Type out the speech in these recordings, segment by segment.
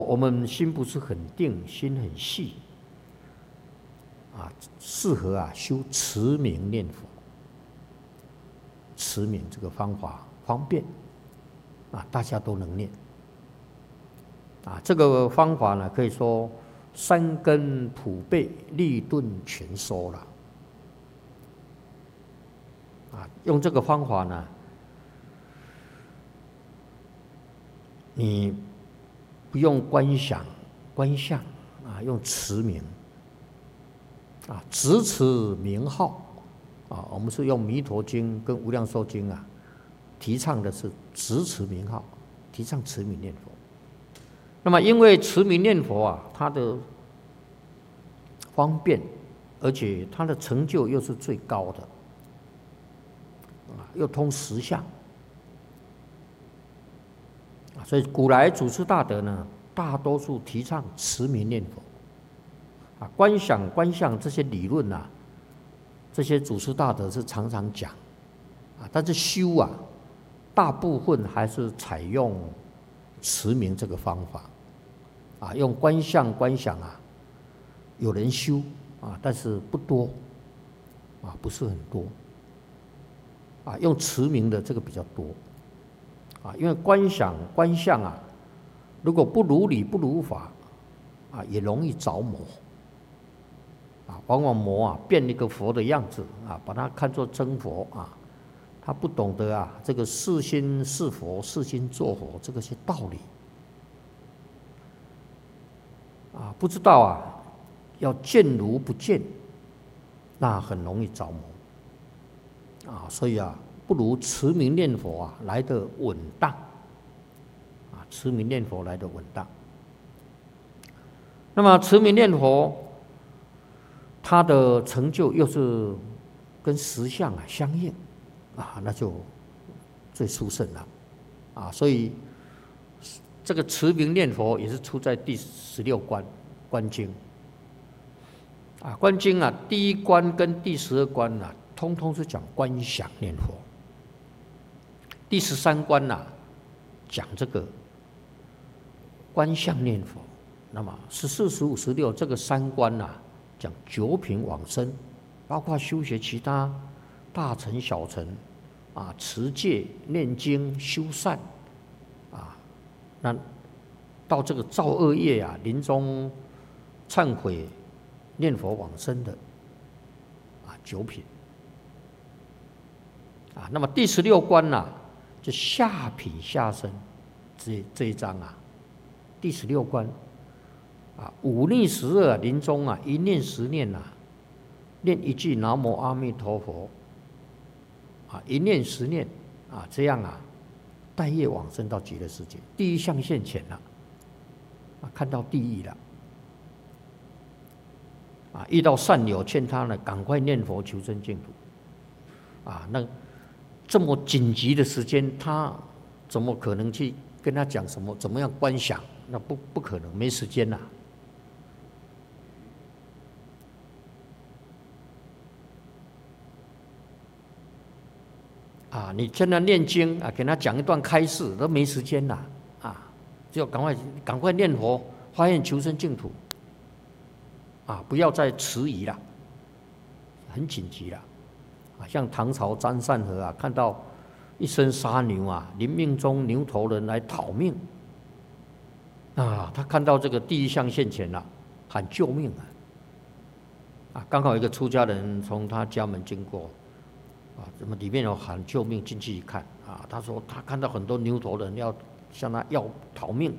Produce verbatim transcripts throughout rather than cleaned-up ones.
我们心不是很定，心很细啊，适合啊修持名念佛。持名这个方法方便啊，大家都能念啊。这个方法呢，可以说三根普被，利钝全收了啊。用这个方法呢，你不用观想观相啊，用持名啊，直持名号啊。我们是用《弥陀经》跟《无量寿经》啊，提倡的是直持名号，提倡持名念佛。那么因为持名念佛啊，它的方便，而且它的成就又是最高的啊，又通十相啊，所以古来祖师大德呢，大多数提倡持名念佛啊。观想观相这些理论啊，这些祖师大德是常常讲啊，但是修啊，大部分还是采用持名这个方法啊。用观相观想啊，有人修啊，但是不多啊，不是很多啊。用持名的这个比较多啊，因为观想观相啊，如果不如理不如法啊，也容易着魔啊。往往魔啊变一个佛的样子啊，把它看作真佛啊，他不懂得啊这个是心是佛，是心作佛这个些道理啊，不知道啊，要见如不见，那很容易着魔啊。所以啊，不如持名念佛啊来得稳当啊，持名念佛来得稳当。那么持名念佛，它的成就又是跟实相啊相应啊，那就最殊胜了啊。所以这个持名念佛也是出在第十六关观经啊。观经啊，第一关跟第十二关啊，通通是讲观想念佛。第十三关呐、啊，讲这个观相念佛。那么十四、十五、十六这个三关呐、啊，讲九品往生，包括修学其他大乘、小乘啊，持戒、念经、修善啊，那到这个造恶业啊，临终忏悔、念佛往生的啊九品啊。那么第十六关呐、啊，就下品下生这这一章啊，第十六关啊，五逆十恶临终啊，一念十念啊，念一句南无阿弥陀佛啊，一念十念啊，这样啊，带业往生到极乐世界，第一象现前了啊，看到地狱了啊，遇到善友劝他呢，赶快念佛求生净土啊。那这么紧急的时间，他怎么可能去跟他讲什么怎么样观想？那不不可能，没时间呐、啊。啊，你跟他念经啊，给他讲一段开示，都没时间啦啊，就赶快赶快念佛，发愿求生净土啊，不要再迟疑了，很紧急了啊。像唐朝张善和啊，看到一身杀牛啊，临命中牛头人来讨命啊，他看到这个第一象现前了，喊救命啊！啊，刚好一个出家人从他家门经过。啊，怎么里面有喊救命？进去一看，啊，他说他看到很多牛头人要向他要讨命，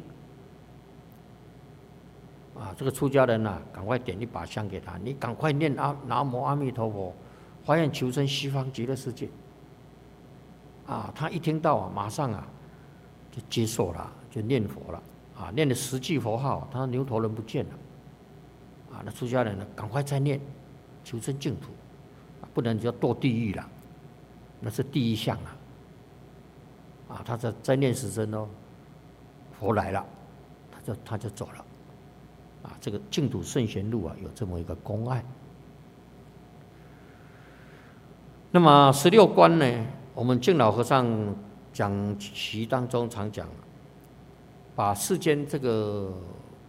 啊，这个出家人呐、啊，赶快点一把香给他，你赶快念阿南无阿弥陀佛，发愿求生西方极乐世界。啊，他一听到啊，马上啊就接受了，就念佛了，啊，念了十句佛号，他牛头人不见了，啊，那出家人呢，赶快再念，求生净土，啊、不然就要堕地狱了。那是第一项啊，啊，他在在念十声哦，佛来了，他就他就走了，啊，这个净土圣贤录啊，有这么一个公案。那么十六关呢，我们净老和尚讲习当中常讲把世间这个